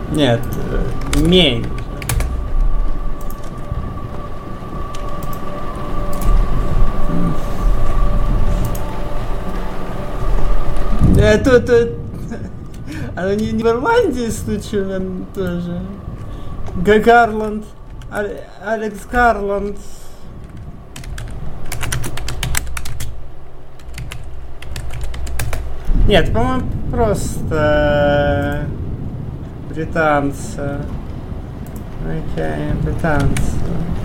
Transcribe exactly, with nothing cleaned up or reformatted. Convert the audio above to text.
Нет, меньше. Это, это, оно не, не в Ирландии случилось тоже. Г- Гарланд, Аль- Алекс Гарланд. Нет, по-моему, просто британцы. Окей, британцы.